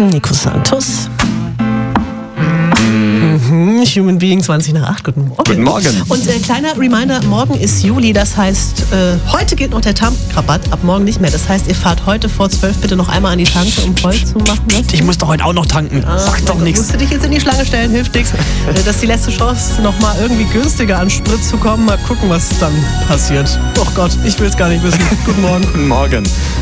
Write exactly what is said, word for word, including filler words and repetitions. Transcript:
Nico Santos. Mhm, Human Being, zwanzig nach acht. Guten Morgen. Guten Morgen. Und äh, kleiner Reminder, morgen ist Juli, das heißt, äh, heute gilt noch der Tankrabatt, ab morgen nicht mehr. Das heißt, ihr fahrt heute vor zwölf bitte noch einmal an die Tanke, um voll zu machen. Ne? Ich muss doch heute auch noch tanken. Ah, Sag doch nichts. Musst du dich jetzt in die Schlange stellen, hilft nichts. Das ist die letzte Chance, nochmal irgendwie günstiger an Sprit zu kommen. Mal gucken, was dann passiert. Oh Gott, ich will es gar nicht wissen. Guten Morgen. Guten Morgen.